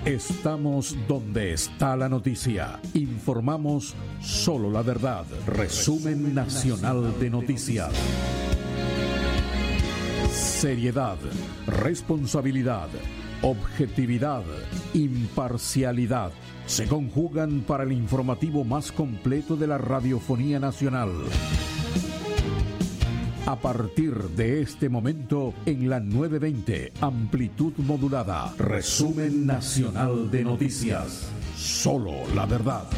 Estamos donde está la noticia. Informamos solo la verdad. Resumen nacional de noticias. Seriedad, responsabilidad, objetividad, imparcialidad se conjugan para el informativo más completo de la radiofonía nacional. A partir de este momento, en la 920, amplitud modulada, resumen nacional de noticias. Solo la verdad.